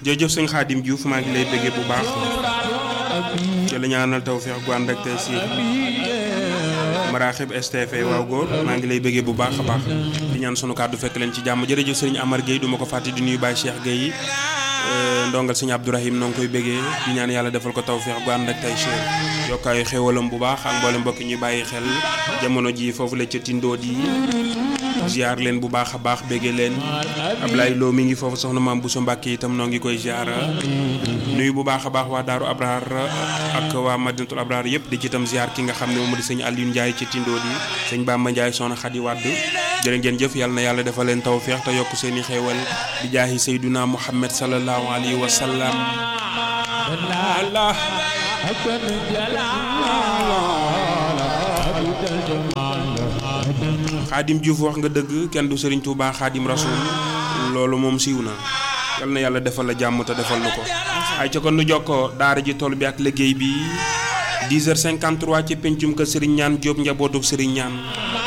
jërëjëf sëñ Xaadim Diouf maa ngi lay bëggee bu baax ci la ñaanal tawfeex gu ànd ak tey si Maraxib STV waaw góor maa ngi lay bëggee bu baax a baax di ñaan sunu kàddu fekk leen ci jàmm jërëjëf sëriñ Amar Gueye du ma ko fàtte di nuyu Baye Cheikh Gueye ndongal sëñ Abdourahim noo ngi koy bëggee di ñaan yàlla defal ko tawfeex gu ànd ak tey si yokkaayu xéwalam bu baax ak mboolem mbokk ñuy bàyyi xel jamono ji foofu la ca Tindoo di ziar leen bu baax a baax béggee leen Ablaye Lo mi ngi foofu soxna maam Bousso Mbàkke itam noo ngi koy ziar nuyu bu baax a baax waa Daaru Abraar ak waa Madinatul Abraar yëpp di ci itam ziar ki nga xam ne moom di sëñ Aliou Ndiaye ci Tindoo di sëñ Bamba Ndiaye soxna Xadi Wàdd jërë ngeen jëf yàlla na yàlla defal leen tawfeex te yokk seen i xéewal di jaahi Seyduna Muhammad sallallahu alayhi wa sallam Xaadim Diouf wax nga dëgg kenn du Serigne Touba Xaadim Rasoul loolu moom siiw na yal na yàlla defal la jàmm te defal na ko ay ca kon nu jokkoo daara ji tool bi ak liggéey bi 10h53 ci pencum kër Serigne Ñaan Diop njabootu Serigne Ñaan